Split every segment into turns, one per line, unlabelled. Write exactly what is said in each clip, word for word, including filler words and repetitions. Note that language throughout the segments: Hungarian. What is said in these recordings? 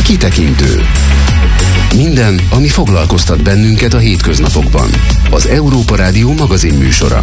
Kitekintő. Minden, ami foglalkoztat bennünket a hétköznapokban. Az Európa Rádió magazin műsora.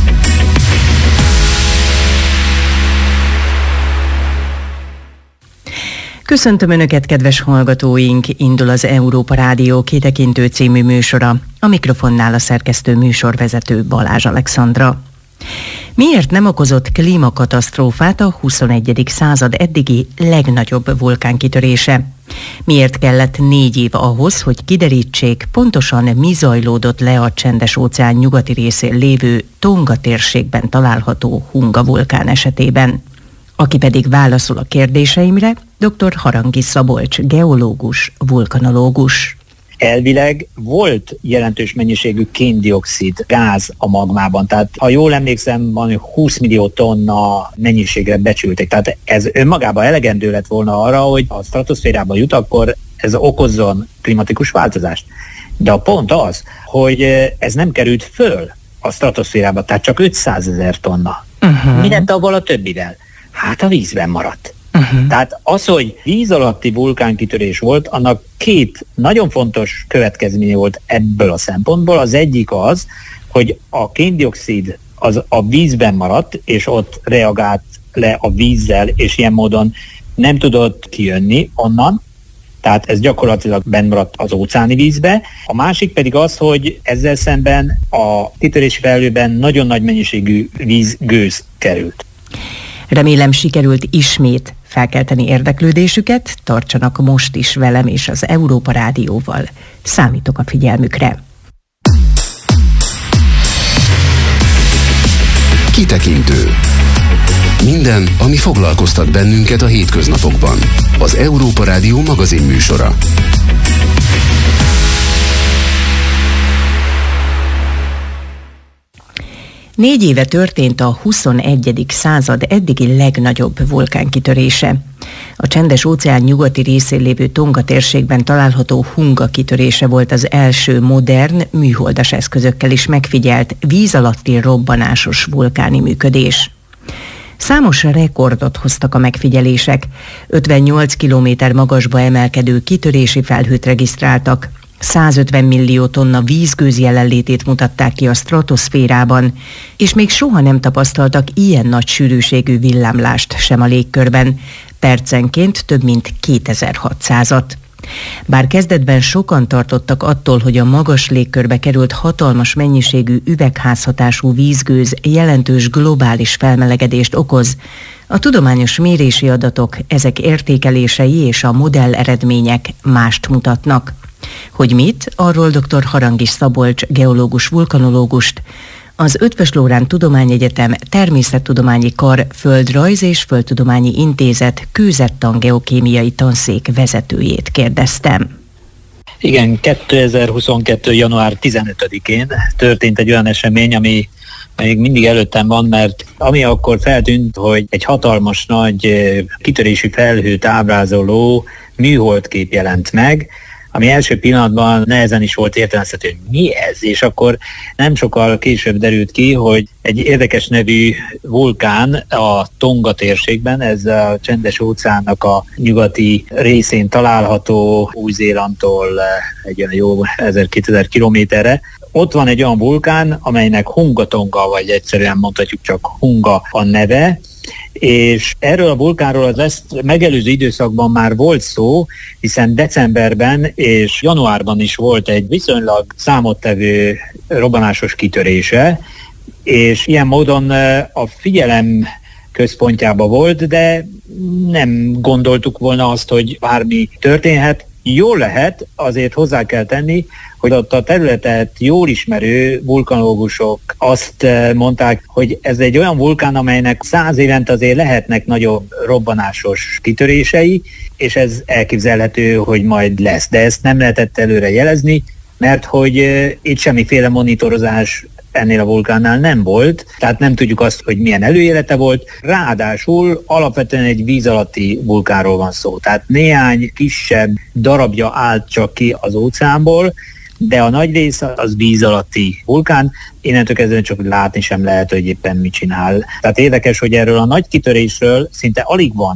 Köszöntöm Önöket, kedves hallgatóink! Indul az Európa Rádió Kitekintő című műsora. A mikrofonnál a szerkesztő műsorvezető Balázs Alexandra. Miért nem okozott klímakatasztrófát a huszonegyedik század eddigi legnagyobb vulkánkitörése? Miért kellett négy év ahhoz, hogy kiderítsék, pontosan mi zajlódott le a Csendes-óceán nyugati részén lévő Tonga térségben található Hunga vulkán esetében? Aki pedig válaszol a kérdéseimre, dr. Harangi Szabolcs, geológus, vulkanológus.
Elvileg volt jelentős mennyiségű kén-dioxid gáz a magmában, tehát ha jól emlékszem, van húsz millió tonna mennyiségre becsülték, tehát ez önmagában elegendő lett volna arra, hogy a stratoszférába jut, akkor ez okozzon klimatikus változást. De a pont az, hogy ez nem került föl a stratoszférába, tehát csak ötszázezer tonna. Uh-huh. Mi lett avval a többivel? Hát a vízben maradt. Uh-huh. Tehát az, hogy víz alatti vulkánkitörés volt, annak két nagyon fontos következménye volt ebből a szempontból. Az egyik az, hogy a kén-dioxid az a vízben maradt, és ott reagált le a vízzel, és ilyen módon nem tudott kijönni onnan. Tehát ez gyakorlatilag benn maradt az óceáni vízbe. A másik pedig az, hogy ezzel szemben a kitörési felhőben nagyon nagy mennyiségű vízgőz került.
Remélem sikerült ismét felkelteni érdeklődésüket, tartsanak most is velem és az Európa Rádióval. Számítok a figyelmükre.
Kitekintő. Minden, ami foglalkoztat bennünket a hétköznapokban. Az Európa Rádió magazin műsora.
Négy éve történt a huszonegyedik század eddigi legnagyobb vulkánkitörése. A Csendes-óceán nyugati részén lévő Tonga térségben található Hunga kitörése volt az első modern, műholdas eszközökkel is megfigyelt víz alatti robbanásos vulkáni működés. Számos rekordot hoztak a megfigyelések. ötvennyolc kilométer magasba emelkedő kitörési felhőt regisztráltak. százötven millió tonna vízgőz jelenlétét mutatták ki a stratoszférában, és még soha nem tapasztaltak ilyen nagy sűrűségű villámlást sem a légkörben, percenként több mint kétezer-hatszázat. Bár kezdetben sokan tartottak attól, hogy a magas légkörbe került hatalmas mennyiségű üvegházhatású vízgőz jelentős globális felmelegedést okoz, a tudományos mérési adatok, ezek értékelései és a modell eredmények mást mutatnak. Hogy mit, arról dr. Harangi Szabolcs, geológus, vulkanológust, az Eötvös Loránd Tudományegyetem Természettudományi Kar Földrajz és Földtudományi Intézet kőzettan geokémiai tanszék vezetőjét kérdeztem.
Igen, kétezer-huszonkettő. január tizenötödikén történt egy olyan esemény, ami még mindig előttem van, mert ami akkor feltűnt, hogy egy hatalmas nagy kitörési felhőt ábrázoló műholdkép jelent meg, ami első pillanatban nehezen is volt értelmezhető, hogy mi ez, és akkor nem sokkal később derült ki, hogy egy érdekes nevű vulkán a Tonga térségben, ez a Csendes-óceánnak a nyugati részén található, Új-Zélandtól egy olyan jó ezer-kétezer kilométerre. Ott van egy olyan vulkán, amelynek Hunga Tonga, vagy egyszerűen mondhatjuk csak Hunga a neve, és erről a vulkánról az ezt megelőző időszakban már volt szó, hiszen decemberben és januárban is volt egy viszonylag számottevő robbanásos kitörése, és ilyen módon a figyelem központjában volt, de nem gondoltuk volna azt, hogy bármi történhet. Jól lehet, azért hozzá kell tenni, hogy ott a területet jól ismerő vulkanológusok azt mondták, hogy ez egy olyan vulkán, amelynek száz évente azért lehetnek nagyobb robbanásos kitörései, és ez elképzelhető, hogy majd lesz. De ezt nem lehetett előre jelezni, mert hogy itt semmiféle monitorozás ennél a vulkánnál nem volt, tehát nem tudjuk azt, hogy milyen előélete volt. Ráadásul alapvetően egy víz alatti vulkánról van szó, tehát néhány kisebb darabja állt csak ki az óceánból, de a nagy rész az víz alatti vulkán, innentől kezdve csak látni sem lehet, hogy éppen mit csinál. Tehát érdekes, hogy erről a nagy kitörésről szinte alig van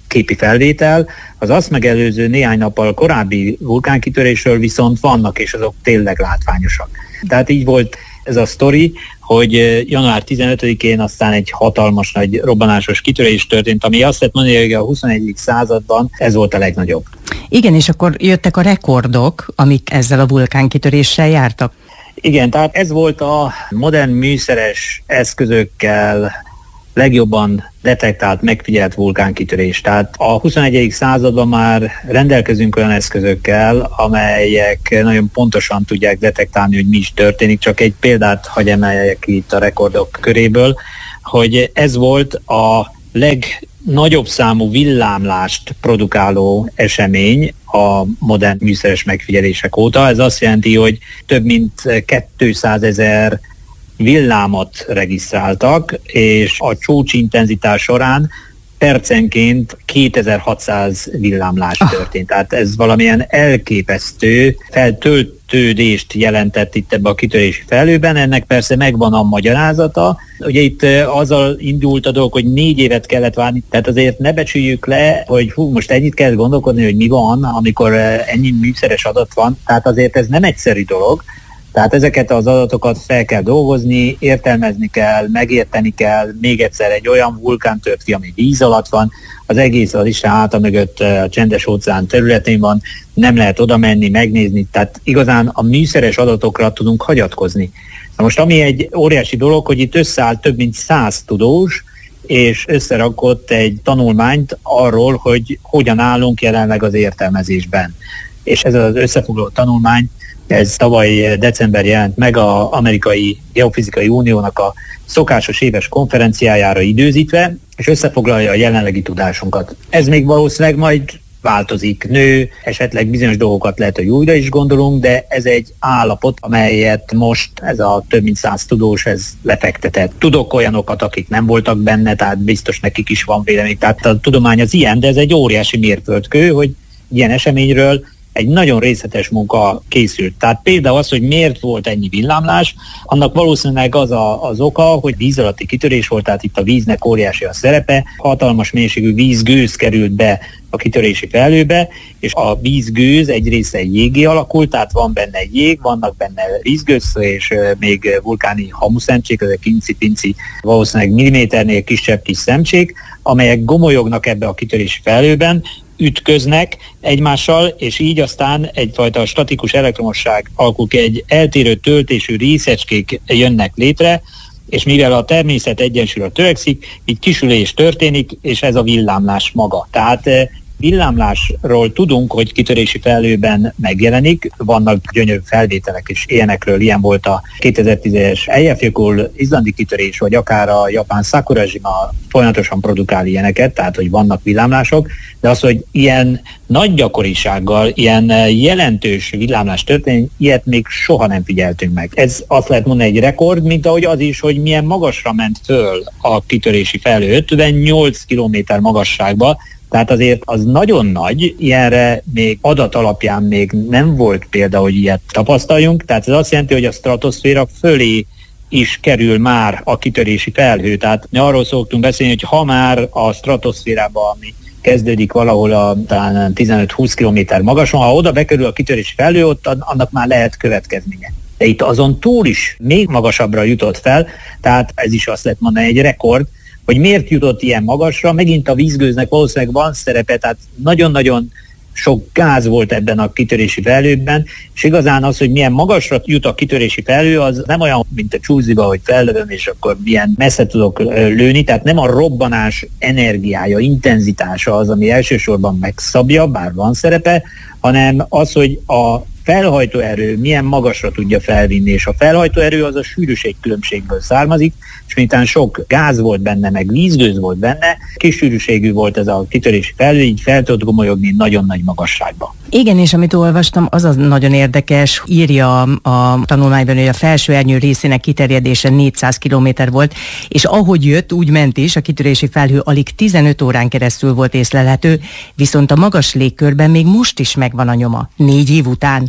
képi felvétel, az azt megelőző néhány nappal korábbi vulkánkitörésről viszont vannak, és azok tényleg látványosak. Tehát így volt ez a sztori, hogy január tizenötödikén aztán egy hatalmas nagy robbanásos kitörés történt, ami azt lehet mondani, hogy a huszonegyedik században ez volt a legnagyobb.
Igen, és akkor jöttek a rekordok, amik ezzel a vulkánkitöréssel jártak.
Igen, tehát ez volt a modern műszeres eszközökkel legjobban detektált, megfigyelt vulkánkitörés. Tehát a huszonegyedik században már rendelkezünk olyan eszközökkel, amelyek nagyon pontosan tudják detektálni, hogy mi is történik. Csak egy példát hagy emeljek itt a rekordok köréből, hogy ez volt a legnagyobb számú villámlást produkáló esemény a modern műszeres megfigyelések óta. Ez azt jelenti, hogy több mint kétszázezer villámot regisztráltak, és a csúcsintenzitás során percenként kétezer-hatszáz villámlás történt. Tehát ez valamilyen elképesztő feltöltődést jelentett itt ebbe a kitörési felhőben. Ennek persze megvan a magyarázata. Ugye itt azzal indult a dolog, hogy négy évet kellett várni, tehát azért ne becsüljük le, hogy hú, most ennyit kell gondolkodni, hogy mi van, amikor ennyi műszeres adat van. Tehát azért ez nem egyszerű dolog. Tehát ezeket az adatokat fel kell dolgozni, értelmezni kell, megérteni kell, még egyszer egy olyan vulkán tört ki, ami víz alatt van, az egész az Isten háta mögött a csendes óceán területén van, nem lehet oda menni, megnézni, tehát igazán a műszeres adatokra tudunk hagyatkozni. Na most ami egy óriási dolog, hogy itt összeállt több mint száz tudós, és összerakott egy tanulmányt arról, hogy hogyan állunk jelenleg az értelmezésben. És ez az összefoglaló tanulmány, ez tavaly december jelent meg az Amerikai Geofizikai Uniónak a szokásos éves konferenciájára időzítve, és összefoglalja a jelenlegi tudásunkat. Ez még valószínűleg majd változik, nő, esetleg bizonyos dolgokat lehet, hogy újra is gondolunk, de ez egy állapot, amelyet most ez a több mint száz tudós ez lefektetett. Tudok olyanokat, akik nem voltak benne, tehát biztos nekik is van vélemény. Tehát a tudomány az ilyen, de ez egy óriási mérföldkő, hogy ilyen eseményről egy nagyon részletes munka készült. Tehát például az, hogy miért volt ennyi villámlás, annak valószínűleg az a, az oka, hogy víz alatti kitörés volt, tehát itt a víznek óriási a szerepe, hatalmas mennyiségű vízgőz került be a kitörési felhőbe, és a vízgőz egy része jégé alakult, tehát van benne jég, vannak benne vízgőz, és még vulkáni hamuszemcsék, ezek kinci-pinci, valószínűleg milliméternél kisebb kis szemcsék, amelyek gomolyognak ebbe a kitörési felhőben, ütköznek egymással, és így aztán egyfajta statikus elektromosság alakul ki, egy eltérő töltésű részecskék jönnek létre, és mivel a természet egyensúlyra törekszik, így kisülés történik, és ez a villámlás maga. Tehát villámlásról tudunk, hogy kitörési felhőben megjelenik, vannak gyönyörű felvételek is ilyenekről, ilyen volt a kétezer-tízes Eyjafjallajökull izlandi kitörés, vagy akár a japán Sakurajima folyamatosan produkál ilyeneket, tehát hogy vannak villámlások, de az, hogy ilyen nagy gyakorisággal, ilyen jelentős villámlás történik, ilyet még soha nem figyeltünk meg. Ez azt lehet mondani egy rekord, mint ahogy az is, hogy milyen magasra ment föl a kitörési felhő, ötvennyolc kilométer magasságba, tehát azért az nagyon nagy, ilyenre még adat alapján még nem volt példa, hogy ilyet tapasztaljunk, tehát ez azt jelenti, hogy a stratoszféra fölé is kerül már a kitörési felhő, tehát mi arról szoktunk beszélni, hogy ha már a stratoszférában, ami kezdődik valahol a talán tizenöt-húsz kilométer magason, ha oda bekerül a kitörési felhő, ott annak már lehet következménye. De itt azon túl is még magasabbra jutott fel, tehát ez is azt lehet mondani, egy rekord, hogy miért jutott ilyen magasra, megint a vízgőznek valószínűleg van szerepe, tehát nagyon-nagyon sok gáz volt ebben a kitörési felhőben, és igazán az, hogy milyen magasra jut a kitörési felhő, az nem olyan, mint a csúziba, hogy fellövöm, és akkor milyen messze tudok lőni, tehát nem a robbanás energiája, intenzitása az, ami elsősorban megszabja, bár van szerepe, hanem az, hogy a felhajtóerő milyen magasra tudja felvinni, és a felhajtóerő az a sűrűségkülönbségből származik, és miután sok gáz volt benne, meg vízgőz volt benne, kis sűrűségű volt ez a kitörési felhő, így fel tudott gomolyogni nagyon nagy magasságba.
Igen, és amit olvastam, az az nagyon érdekes, írja a tanulmányban, hogy a felső ernyő részének kiterjedése négyszáz kilométer volt, és ahogy jött, úgy ment is, a kitörési felhő alig tizenöt órán keresztül volt észlelhető, viszont a magas légkörben még most is megvan a nyoma, négy év után.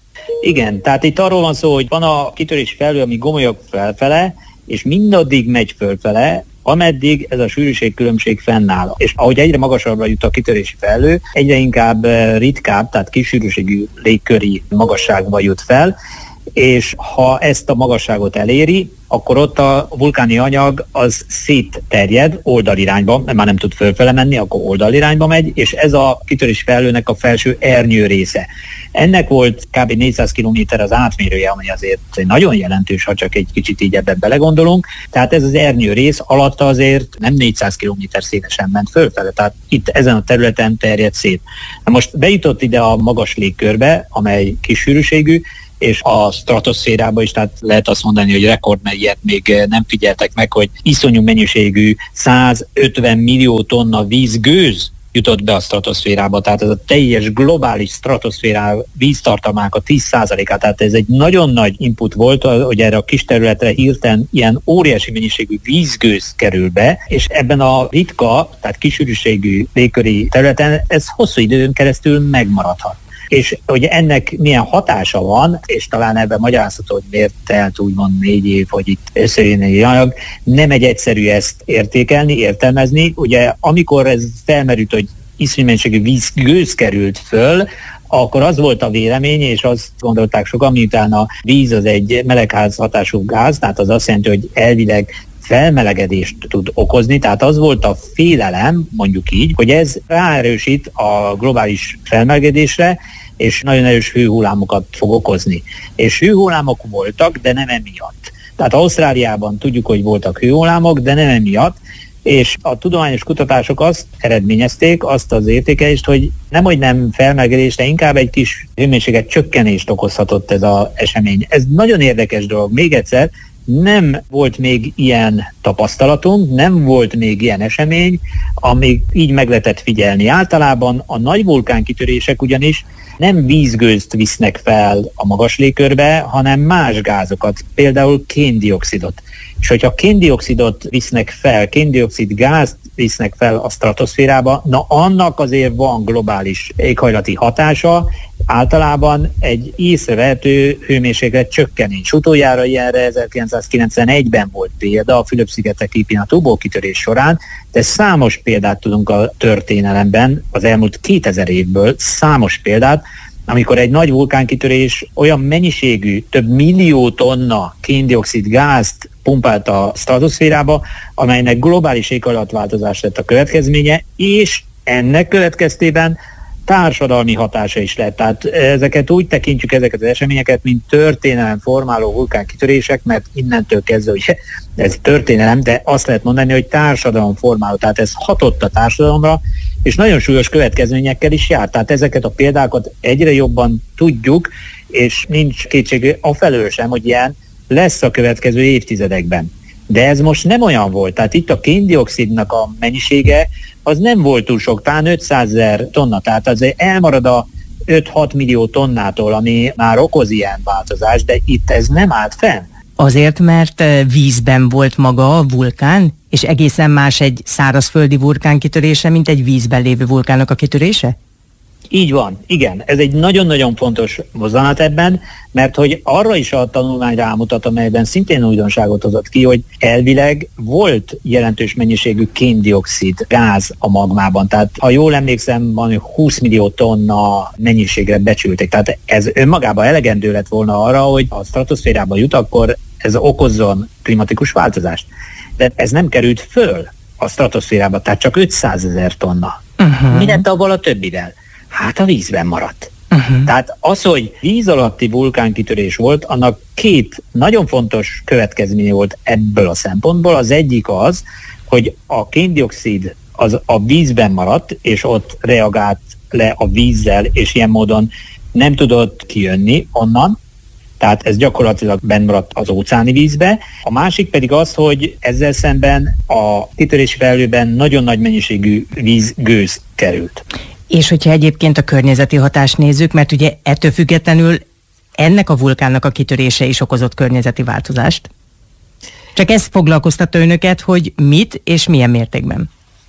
Igen, tehát itt arról van szó, hogy van a kitörési felhő, ami gomolyog felfele, és mindaddig megy fölfele, ameddig ez a sűrűségkülönbség fennáll. És ahogy egyre magasabbra jut a kitörési felhő, egyre inkább ritkább, tehát kis sűrűségű légköri magasságba jut fel, és ha ezt a magasságot eléri, akkor ott a vulkáni anyag az szétterjed oldalirányba, mert már nem tud fölfele menni, akkor oldalirányba megy, és ez a kitörési felhőnek a felső ernyő része. Ennek volt kb. négyszáz kilométer az átmérője, ami azért nagyon jelentős, ha csak egy kicsit így ebben belegondolunk. Tehát ez az ernyő rész alatta azért nem négyszáz kilométer szélesen ment fölfele, tehát itt ezen a területen terjed szét. Na most bejutott ide a magas légkörbe, amely kis sűrűségű, és a stratoszférába is, tehát lehet azt mondani, hogy rekord, mert ilyet még nem figyeltek meg, hogy iszonyú mennyiségű százötven millió tonna vízgőz jutott be a stratoszférába, tehát ez a teljes globális stratoszférá víztartalmának a tíz százalékát, tehát ez egy nagyon nagy input volt, hogy erre a kis területre hirtelen ilyen óriási mennyiségű vízgőz kerül be, és ebben a ritka, tehát kisűrűségű légköri területen ez hosszú időn keresztül megmaradhat. És hogy ennek milyen hatása van, és talán ebben magyarázható, hogy miért telt úgymond négy év, hogy itt összejön egy anyag, nem egy egyszerű ezt értékelni, értelmezni. Ugye amikor ez felmerült, hogy iszonyú mennyiségű vízgőz került föl, akkor az volt a vélemény, és azt gondolták sokan, miután a víz az egy melegházhatású gáz, tehát az azt jelenti, hogy elvileg felmelegedést tud okozni, tehát az volt a félelem, mondjuk így, hogy ez ráerősít a globális felmelegedésre, és nagyon erős hőhullámokat fog okozni. És hőhullámok voltak, de nem emiatt. Tehát Ausztráliában tudjuk, hogy voltak hőhullámok, de nem emiatt, és a tudományos kutatások azt eredményezték, azt az értékelést, hogy nem, hogy nem felmelegedés, de inkább egy kis hőmérséklet csökkenést okozhatott ez az esemény. Ez nagyon érdekes dolog. Még egyszer, nem volt még ilyen tapasztalatunk, nem volt még ilyen esemény, amíg így meg lehetett figyelni. Általában a nagy vulkánkitörések ugyanis nem vízgőzt visznek fel a magas légkörbe, hanem más gázokat, például kén-dioxidot. És hogyha kén-dioxidot visznek fel, kén-dioxid gázt visznek fel a stratoszférába, na annak azért van globális éghajlati hatása, általában egy észrevehető hőmérséklet csökkenés. Utoljára ilyenre ezerkilencszázkilencvenegyben volt példa a Fülöp-szigeteki Pinatubo kitörés során, de számos példát tudunk a történelemben, az elmúlt kétezer évből számos példát, amikor egy nagy vulkánkitörés olyan mennyiségű, több millió tonna kén-dioxid gázt pumpált a stratoszférába, amelynek globális éghajlatváltozás lett a következménye, és ennek következtében társadalmi hatása is lett. Tehát ezeket úgy tekintjük, ezeket az eseményeket, mint történelem formáló vulkánkitörések, mert innentől kezdve, hogy ez történelem, de azt lehet mondani, hogy társadalom formáló, tehát ez hatott a társadalomra, és nagyon súlyos következményekkel is jár. Tehát ezeket a példákat egyre jobban tudjuk, és nincs kétség afelől sem, hogy ilyen lesz a következő évtizedekben. De ez most nem olyan volt. Tehát itt a kén-dioxidnak a mennyisége az nem volt túl sok, talán ötszázezer tonna, tehát az elmarad a öt-hat millió tonnától, ami már okoz ilyen változást, de itt ez nem állt fenn.
Azért, mert vízben volt maga a vulkán, és egészen más egy szárazföldi vulkán kitörése, mint egy vízben lévő vulkánnak a kitörése?
Így van, igen. Ez egy nagyon-nagyon fontos mozzanat ebben, mert hogy arra is a tanulmány rámutat, amelyben szintén újdonságot hozott ki, hogy elvileg volt jelentős mennyiségű kén-dioxid gáz a magmában. Tehát ha jól emlékszem, van húsz millió tonna mennyiségre becsülték. Tehát ez önmagában elegendő lett volna arra, hogy a stratoszférába jut, akkor ez okozzon klimatikus változást. De ez nem került föl a stratoszférába, tehát csak ötszázezer tonna. Uh-huh. Mi lett abból a többivel? Hát a vízben maradt. Uh-huh. Tehát az, hogy víz alatti vulkánkitörés volt, annak két nagyon fontos következménye volt ebből a szempontból. Az egyik az, hogy a kén-dioxid az a vízben maradt, és ott reagált le a vízzel, és ilyen módon nem tudott kijönni onnan. Tehát ez gyakorlatilag benn maradt az óceáni vízbe. A másik pedig az, hogy ezzel szemben a kitörési felhőben nagyon nagy mennyiségű vízgőz került.
És hogyha egyébként a környezeti hatást nézzük, mert ugye ettől függetlenül ennek a vulkánnak a kitörése is okozott környezeti változást. Csak ez foglalkoztatta önöket, hogy mit és milyen mértékben?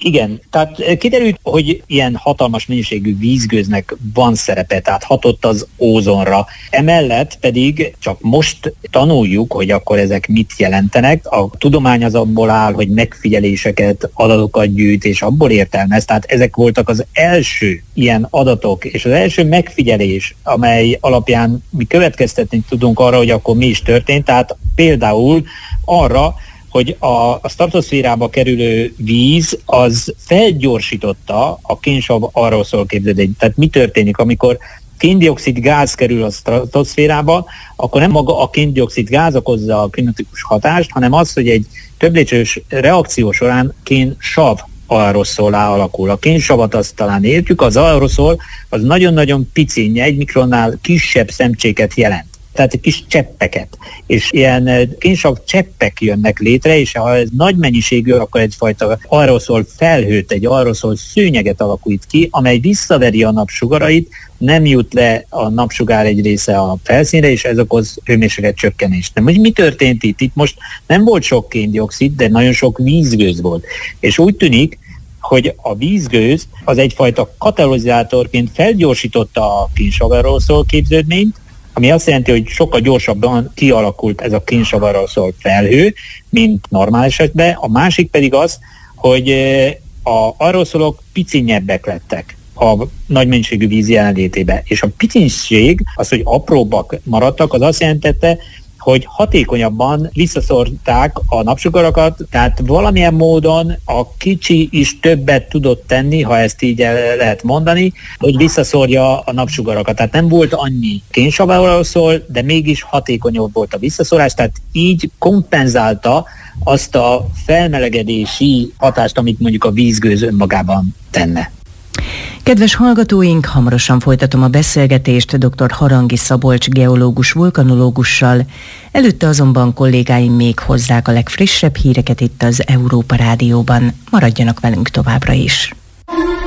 Igen, tehát kiderült, hogy ilyen hatalmas mennyiségű vízgőznek van szerepe, tehát hatott az ózonra. Emellett pedig csak most tanuljuk, hogy akkor ezek mit jelentenek. A tudomány az abból áll, hogy megfigyeléseket, adatokat gyűjt, és abból értelmez. Tehát ezek voltak az első ilyen adatok, és az első megfigyelés, amely alapján mi következtetni tudunk arra, hogy akkor mi is történt. Tehát például arra, hogy a, a stratoszférába kerülő víz az felgyorsította a kénsav aeroszol képződést. Tehát mi történik, amikor kén-dioxid gáz kerül a stratoszférába, akkor nem maga a kén-dioxid gáz okozza a klimatikus hatást, hanem az, hogy egy több lépcsős reakció során kén-sav aeroszolá alakul. A kénsavat azt talán értjük, az aeroszol az nagyon-nagyon pici, egy mikronnál kisebb szemcséket jelent. Tehát kis cseppeket. És ilyen kénsav cseppek jönnek létre, és ha ez nagy mennyiségű, akkor egyfajta aeroszol felhőt, egy aeroszol szőnyeget alakít ki, amely visszaveri a napsugarait, nem jut le a napsugár egy része a felszínre, és ez okoz hőmérséklet csökkenést. Nem, hogy mi történt itt? Itt most nem volt sok kén-dioxid, de nagyon sok vízgőz volt. És úgy tűnik, hogy a vízgőz az egyfajta katalizátorként felgyorsította a kénsav aeroszol képződményt, ami azt jelenti, hogy sokkal gyorsabban kialakult ez a kénsav aeroszol felhő, mint normál esetben. A másik pedig az, hogy az aeroszolok picinyebbek lettek a nagy mennyiségű víz jelenlétében. És a picinség, az, hogy apróbbak maradtak, az azt jelentette, hogy hatékonyabban visszaszorták a napsugarakat, tehát valamilyen módon a kicsi is többet tudott tenni, ha ezt így lehet mondani, hogy visszaszorja a napsugarakat. Tehát nem volt annyi kénsav aeroszol, de mégis hatékonyabb volt a visszaszorás, tehát így kompenzálta azt a felmelegedési hatást, amit mondjuk a vízgőz önmagában tenne.
Kedves hallgatóink, hamarosan folytatom a beszélgetést dr. Harangi Szabolcs geológus vulkanológussal, előtte azonban kollégáim még hozzák a legfrissebb híreket itt az Európa Rádióban. Maradjanak velünk továbbra is!